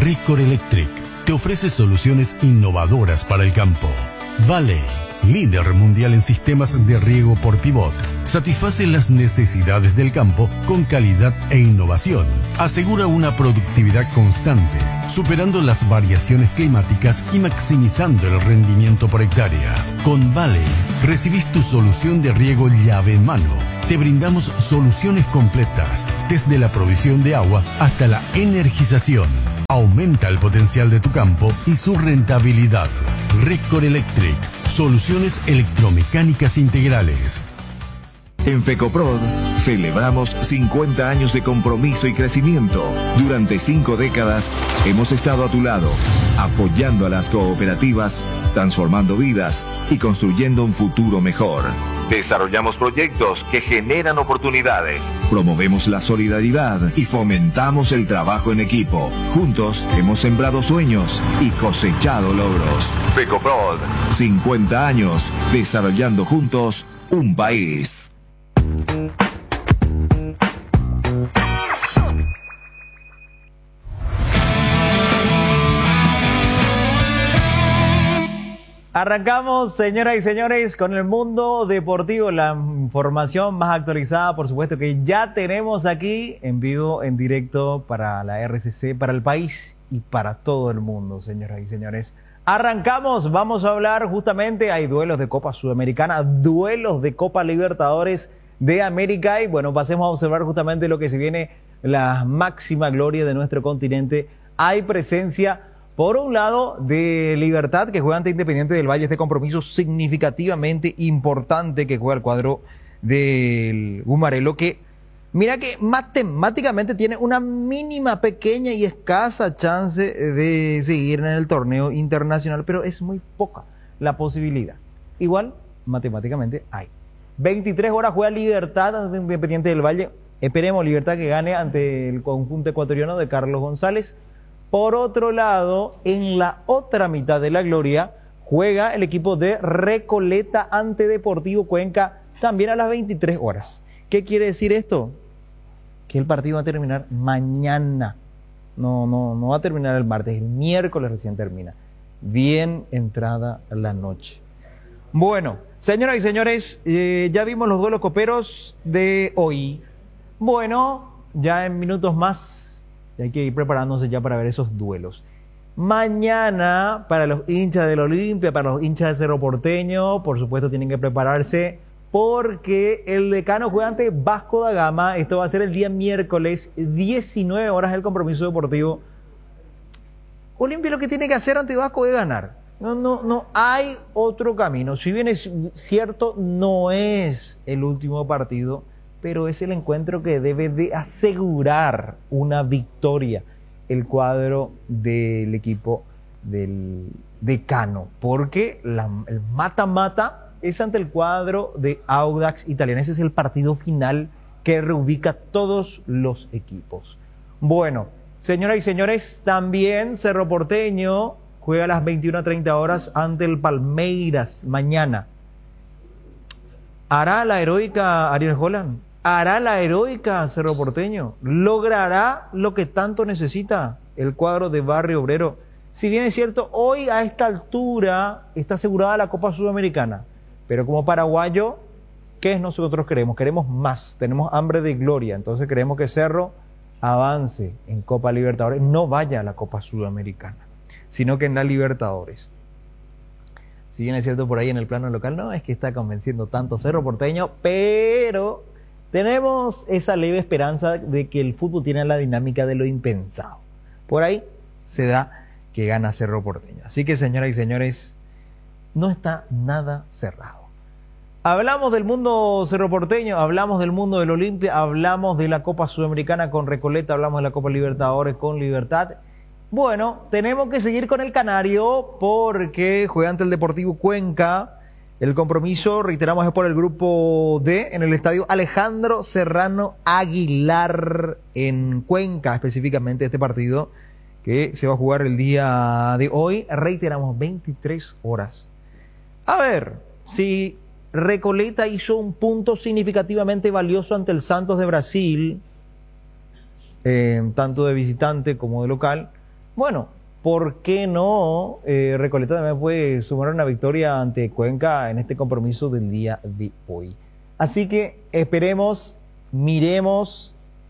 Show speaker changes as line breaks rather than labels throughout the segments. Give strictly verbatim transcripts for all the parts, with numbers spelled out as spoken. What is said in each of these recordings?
Recor Electric te ofrece soluciones innovadoras para el campo. Vale, líder mundial en sistemas de riego por pivot, satisface las necesidades del campo con calidad e innovación. Asegura una productividad constante, superando las variaciones climáticas y maximizando el rendimiento por hectárea. Con Vale, recibís tu solución de riego llave en mano. Te brindamos soluciones completas, desde la provisión de agua hasta la energización. Aumenta el potencial de tu campo y su rentabilidad. Recor Electric, soluciones electromecánicas integrales.
En FECOPROD celebramos cincuenta años de compromiso y crecimiento. Durante cinco décadas hemos estado a tu lado, apoyando a las cooperativas, transformando vidas y construyendo un futuro mejor. Desarrollamos proyectos que generan oportunidades. Promovemos la solidaridad y fomentamos el trabajo en equipo. Juntos hemos sembrado sueños y cosechado logros. FECOPROD, cincuenta años desarrollando juntos un país.
Arrancamos, señoras y señores, con el mundo deportivo, la información más actualizada, por supuesto, que ya tenemos aquí en vivo, en directo para la R C C, para el país y para todo el mundo, señoras y señores. Arrancamos, vamos a hablar justamente, hay duelos de Copa Sudamericana, duelos de Copa Libertadores de América y bueno, pasemos a observar justamente lo que se viene, la máxima gloria de nuestro continente. Hay presencia, por un lado, de Libertad, que juega ante Independiente del Valle, este compromiso significativamente importante que juega el cuadro del Gumarelo, que mira que matemáticamente tiene una mínima, pequeña y escasa chance de seguir en el torneo internacional, pero es muy poca la posibilidad. Igual, matemáticamente hay. veintitrés horas juega Libertad ante Independiente del Valle. Esperemos Libertad que gane ante el conjunto ecuatoriano de Carlos González. Por otro lado, en la otra mitad de la gloria, juega el equipo de Recoleta ante Deportivo Cuenca, también a las veintitrés horas. ¿Qué quiere decir esto? Que el partido va a terminar mañana. No, no, no va a terminar el martes, el miércoles recién termina. Bien entrada la noche. Bueno, señoras y señores, eh, ya vimos los duelos coperos de hoy. Bueno, ya en minutos más hay que ir preparándose ya para ver esos duelos. Mañana, para los hinchas del Olimpia, para los hinchas de Cerro Porteño, por supuesto tienen que prepararse porque el Decano juega ante Vasco da Gama. Esto va a ser el día miércoles, diecinueve horas, el compromiso deportivo. Olimpia lo que tiene que hacer ante Vasco es ganar. No, no, no hay otro camino. Si bien es cierto, no es el último partido, pero es el encuentro que debe de asegurar una victoria el cuadro del equipo del Decano, porque la, el mata-mata es ante el cuadro de Audax Italiano. Ese es el partido final que reubica todos los equipos. Bueno, señoras y señores, también Cerro Porteño juega a las veintiuna treinta horas ante el Palmeiras mañana. ¿Hará la heroica Ariel Holland? ¿Hará la heroica Cerro Porteño? ¿Logrará lo que tanto necesita el cuadro de Barrio Obrero? Si bien es cierto, hoy a esta altura está asegurada la Copa Sudamericana, pero como paraguayo, ¿qué nosotros queremos? Queremos más, tenemos hambre de gloria, entonces queremos que Cerro avance en Copa Libertadores, no vaya a la Copa Sudamericana, sino que en la Libertadores. Si bien es cierto, por ahí en el plano local, no es que está convenciendo tanto Cerro Porteño, pero tenemos esa leve esperanza de que el fútbol tiene la dinámica de lo impensado. Por ahí se da que gana Cerro Porteño. Así que, señoras y señores, no está nada cerrado. Hablamos del mundo Cerro Porteño, hablamos del mundo del Olimpia, hablamos de la Copa Sudamericana con Recoleta, hablamos de la Copa Libertadores con Libertad. Bueno, tenemos que seguir con el Canario porque juega ante el Deportivo Cuenca. El compromiso, reiteramos, es por el grupo D en el estadio Alejandro Serrano Aguilar en Cuenca, específicamente este partido que se va a jugar el día de hoy. Reiteramos, veintitrés horas. A ver, si Recoleta hizo un punto significativamente valioso ante el Santos de Brasil, eh, tanto de visitante como de local, bueno, ¿por qué no? Eh, Recoleta también puede sumar una victoria ante Cuenca en este compromiso del día de hoy. Así que esperemos, miremos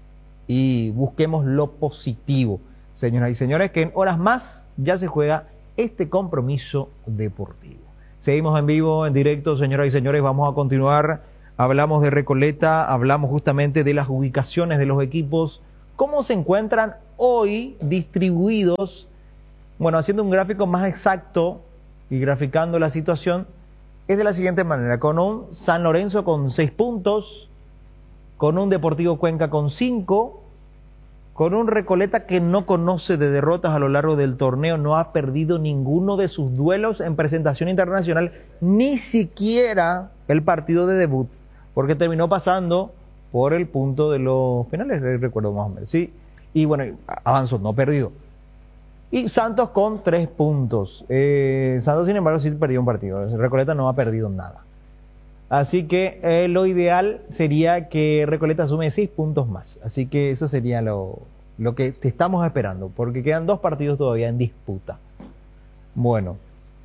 y busquemos lo positivo, señoras y señores, que en horas más ya se juega este compromiso deportivo. Seguimos en vivo, en directo, señoras y señores, vamos a continuar. Hablamos de Recoleta, hablamos justamente de las ubicaciones de los equipos, cómo se encuentran hoy distribuidos. Bueno, haciendo un gráfico más exacto y graficando la situación, es de la siguiente manera, con un San Lorenzo con seis puntos, con un Deportivo Cuenca con cinco, con un Recoleta que no conoce de derrotas a lo largo del torneo, no ha perdido ninguno de sus duelos en presentación internacional, ni siquiera el partido de debut, porque terminó pasando por el punto de los penales, recuerdo más o menos, sí, y bueno, avanzó, no perdió. Y Santos con tres puntos. Eh, Santos, sin embargo, sí perdió un partido. Recoleta no ha perdido nada. Así que eh, lo ideal sería que Recoleta sume seis puntos más. Así que eso sería lo, lo que te estamos esperando, porque quedan dos partidos todavía en disputa. Bueno,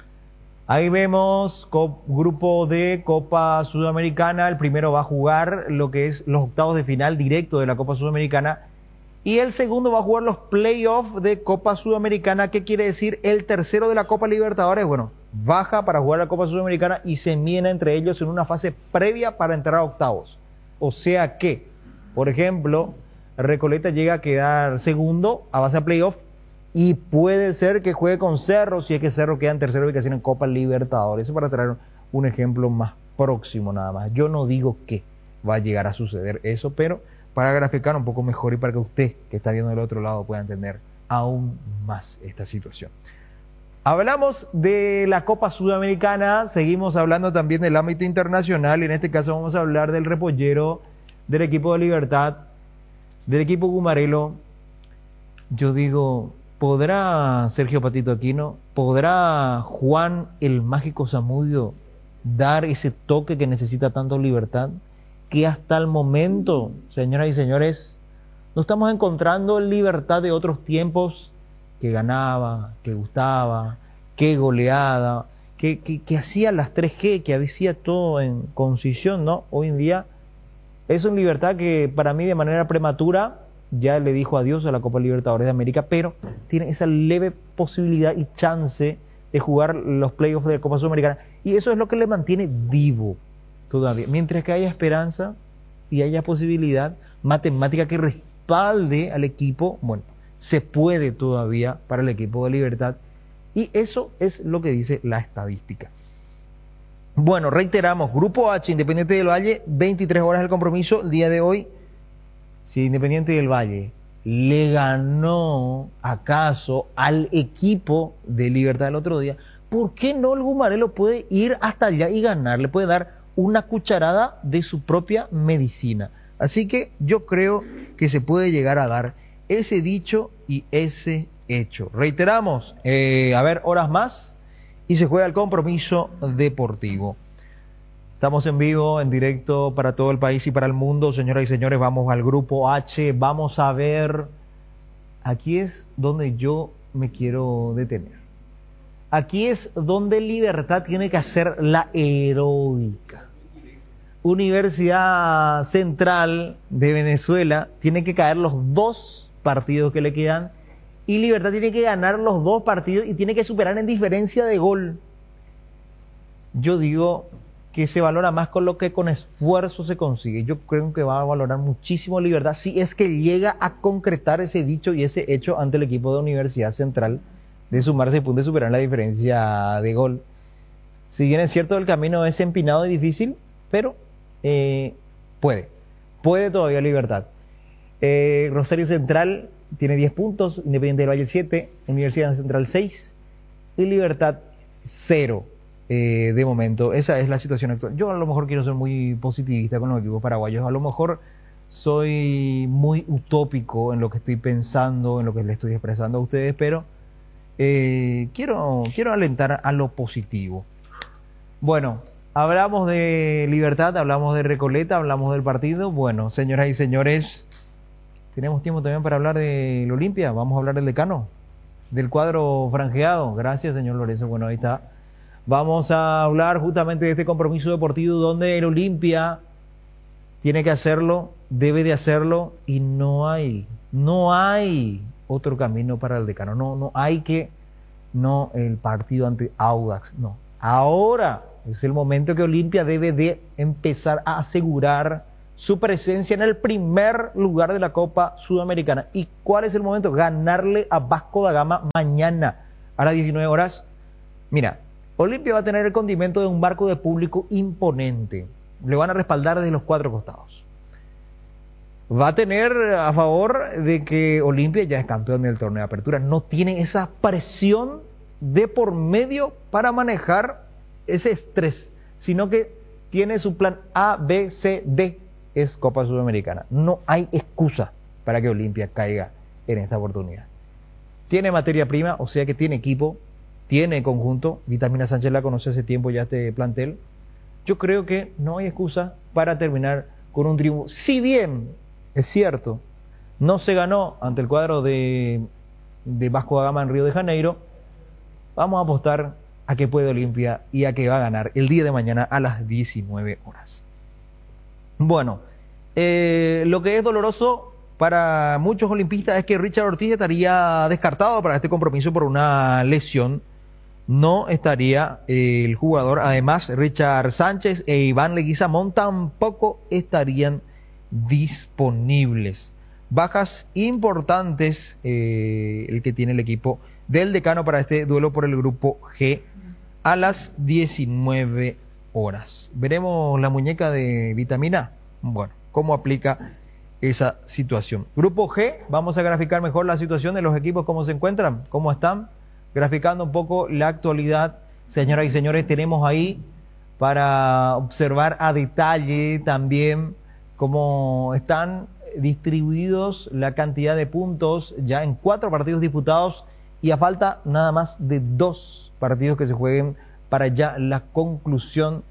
ahí vemos grupo de Copa Sudamericana. El primero va a jugar lo que es los octavos de final directo de la Copa Sudamericana. Y el segundo va a jugar los playoffs de Copa Sudamericana. ¿Qué quiere decir? El tercero de la Copa Libertadores, bueno, baja para jugar la Copa Sudamericana y se mina entre ellos en una fase previa para entrar a octavos. O sea que, por ejemplo, Recoleta llega a quedar segundo a base de playoff y puede ser que juegue con Cerro, si es que Cerro queda en tercera ubicación en Copa Libertadores. Eso para traer un ejemplo más próximo nada más. Yo no digo que va a llegar a suceder eso, pero para graficar un poco mejor y para que usted que está viendo del otro lado pueda entender aún más esta situación. Hablamos de la Copa Sudamericana, seguimos hablando también del ámbito internacional, y en este caso vamos a hablar del repollero, del equipo de Libertad, del equipo Gumarelo. Yo digo, ¿podrá Sergio Patito Aquino, podrá Juan el Mágico Zamudio dar ese toque que necesita tanto Libertad? Que hasta el momento, señoras y señores, nos estamos encontrando en Libertad de otros tiempos, que ganaba, que gustaba, que goleada, que, que, que hacía las tres G, que hacía todo en concisión, ¿no? Hoy en día es un Libertad que para mí de manera prematura ya le dijo adiós a la Copa Libertadores de América, pero tiene esa leve posibilidad y chance de jugar los playoffs de la Copa Sudamericana, y eso es lo que le mantiene vivo todavía. Mientras que haya esperanza y haya posibilidad matemática que respalde al equipo, bueno, se puede todavía para el equipo de Libertad, y eso es lo que dice la estadística. Bueno, reiteramos, Grupo H, Independiente del Valle, veintitrés horas el compromiso el día de hoy. Si Independiente del Valle le ganó acaso al equipo de Libertad el otro día, ¿por qué no el Gumarelo puede ir hasta allá y ganar? Le puede dar una cucharada de su propia medicina. Así que yo creo que se puede llegar a dar ese dicho y ese hecho. Reiteramos, eh, a ver, horas más y se juega el compromiso deportivo. Estamos en vivo, en directo para todo el país y para el mundo, señoras y señores. Vamos al Grupo H, vamos a ver, aquí es donde yo me quiero detener. Aquí es donde Libertad tiene que hacer la heroica. Universidad Central de Venezuela tiene que caer los dos partidos que le quedan, y Libertad tiene que ganar los dos partidos y tiene que superar en diferencia de gol. Yo digo que se valora más con lo que con esfuerzo se consigue. Yo creo que va a valorar muchísimo Libertad si es que llega a concretar ese dicho y ese hecho ante el equipo de Universidad Central, de sumarse y punto de superar la diferencia de gol. Si bien es cierto, el camino es empinado y difícil, pero eh, puede, puede todavía Libertad. Eh, Rosario Central tiene diez puntos, Independiente del Valle siete, Universidad Central seis y Libertad cero eh, de momento. Esa es la situación actual. Yo a lo mejor quiero ser muy positivista con los equipos paraguayos, a lo mejor soy muy utópico en lo que estoy pensando, en lo que le estoy expresando a ustedes, pero eh, quiero, quiero alentar a lo positivo. Bueno, hablamos de Libertad, hablamos de Recoleta, hablamos del partido. Bueno, señoras y señores, tenemos tiempo también para hablar del Olimpia. Vamos a hablar del Decano. del cuadro franjeado. Gracias, señor Lorenzo. Bueno, ahí está. Vamos a hablar justamente de este compromiso deportivo donde el Olimpia tiene que hacerlo, debe de hacerlo y no hay, no hay otro camino para el Decano. No, no hay que, no el partido ante Audax, no. Ahora es el momento que Olimpia debe de empezar a asegurar su presencia en el primer lugar de la Copa Sudamericana. ¿Y cuál es el momento? Ganarle a Vasco da Gama mañana a las diecinueve horas. Mira, Olimpia va a tener el condimento de un barco de público imponente. Le van a respaldar desde los cuatro costados. Va a tener a favor de que Olimpia ya es campeón del torneo de apertura. No tiene esa presión de por medio para manejar ese estrés, sino que tiene su plan A, B, C, D. Es Copa Sudamericana. No hay excusa para que Olimpia caiga en esta oportunidad. Tiene materia prima, o sea que tiene equipo, tiene conjunto. Vitamina Sánchez la conoce hace tiempo ya este plantel. Yo creo que no hay excusa para terminar con un triunfo. Si bien, es cierto, no se ganó ante el cuadro de, de Vasco da Gama en Río de Janeiro, vamos a apostar a que puede Olimpia y a que va a ganar el día de mañana a las diecinueve horas. Bueno, eh, lo que es doloroso para muchos olimpistas es que Richard Ortiz estaría descartado para este compromiso por una lesión. No estaría eh, el jugador. Además, Richard Sánchez e Iván Leguizamón tampoco estarían disponibles. Bajas importantes eh, el que tiene el equipo del Decano para este duelo por el grupo G a las diecinueve horas. Veremos la muñeca de Vitamina. Bueno, cómo aplica esa situación. Grupo G, vamos a graficar mejor la situación de los equipos, cómo se encuentran, cómo están. Graficando un poco la actualidad, señoras y señores, tenemos ahí para observar a detalle también cómo están distribuidos la cantidad de puntos ya en cuatro partidos disputados y a falta nada más de dos partidos que se jueguen para ya la conclusión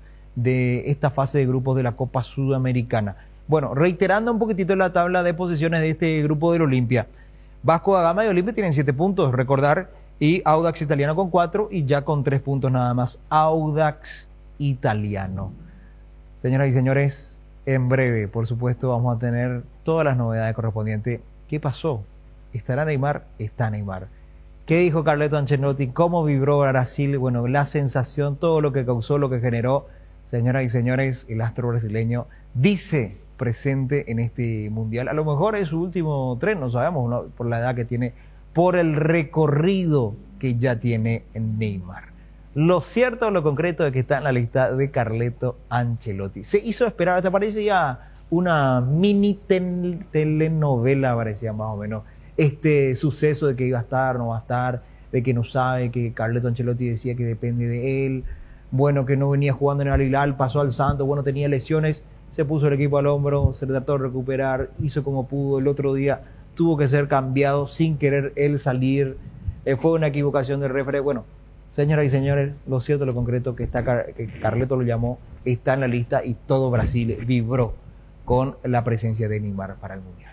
de esta fase de grupos de la Copa Sudamericana. Bueno, reiterando un poquitito la tabla de posiciones de este grupo del Olimpia. Vasco da Gama y Olimpia tienen siete puntos, recordar, y Audax Italiano con cuatro y ya con tres puntos nada más. Audax Italiano. Señoras y señores, en breve, por supuesto, vamos a tener todas las novedades correspondientes. ¿Qué pasó? ¿Estará Neymar? Está Neymar. ¿Qué dijo Carleto Ancelotti? ¿Cómo vibró Brasil? Bueno, la sensación, todo lo que causó, lo que generó. Señoras y señores, el astro brasileño dice presente en este mundial. A lo mejor es su último tren, no sabemos, ¿no? Por la edad que tiene, por el recorrido que ya tiene en Neymar. Lo cierto, lo concreto es que está en la lista de Carleto Ancelotti. Se hizo esperar, hasta parecía una mini tel telenovela, parecía más o menos, este suceso de que iba a estar, no va a estar, de que no sabe, que Carleto Ancelotti decía que depende de él, bueno, que no venía jugando en el Al Hilal, pasó al Santos, bueno, tenía lesiones, se puso el equipo al hombro, se trató de recuperar, hizo como pudo, el otro día tuvo que ser cambiado sin querer él salir, eh, fue una equivocación del referee. Bueno, señoras y señores, lo cierto, lo concreto, que, está, que Carleto lo llamó, está en la lista y todo Brasil vibró con la presencia de Neymar para el Mundial.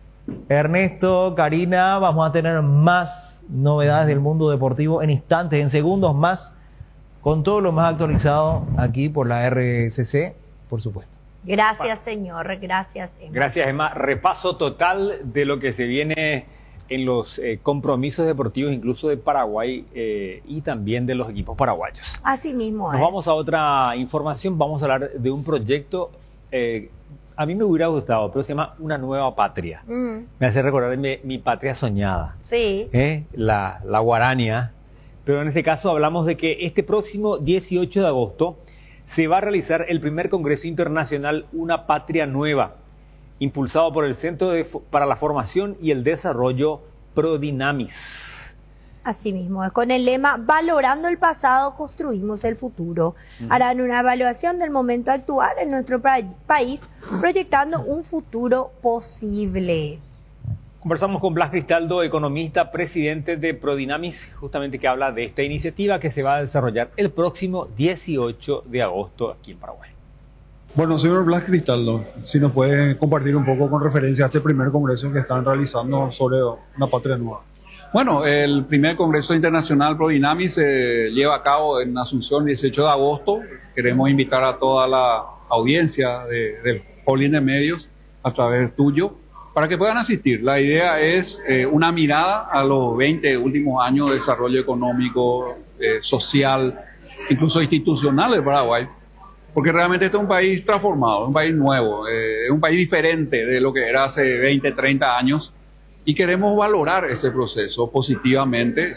Ernesto, Karina, vamos a tener más novedades del mundo deportivo en instantes, en segundos más, con todo lo más actualizado aquí por la R C C, por supuesto.
Gracias, señor. Gracias, Emma.
Gracias, Emma. Repaso total de lo que se viene en los eh, compromisos deportivos, incluso de Paraguay eh, y también de los equipos paraguayos.
Así mismo
Nos
es.
vamos a otra información. Vamos a hablar de un proyecto, eh, a mí me hubiera gustado, pero se llama Una Nueva Patria. Mm. Me hace recordar mi, mi patria soñada.
Sí.
¿Eh? La, la Guarania. Pero en este caso hablamos de que este próximo dieciocho de agosto se va a realizar el primer Congreso Internacional Una Patria Nueva, impulsado por el Centro de, para la Formación y el Desarrollo Prodinamis.
Así mismo, es con el lema Valorando el pasado, construimos el futuro. Uh-huh. Harán una evaluación del momento actual en nuestro pa país, proyectando un futuro posible.
Conversamos con Blas Cristaldo, economista, presidente de Prodinamis, justamente que habla de esta iniciativa que se va a desarrollar el próximo dieciocho de agosto aquí en Paraguay.
Bueno, señor Blas Cristaldo, si nos puede compartir un poco con referencia a este primer congreso que están realizando sobre una patria nueva. Bueno, el primer Congreso Internacional Prodinami se lleva a cabo en Asunción el dieciocho de agosto. Queremos invitar a toda la audiencia de, del Holding de Medios a través tuyo para que puedan asistir. La idea es eh, una mirada a los veinte últimos años de desarrollo económico, eh, social, incluso institucional de Paraguay, porque realmente este es un país transformado, un país nuevo, eh, es un país diferente de lo que era hace veinte, treinta años, y queremos valorar ese proceso positivamente.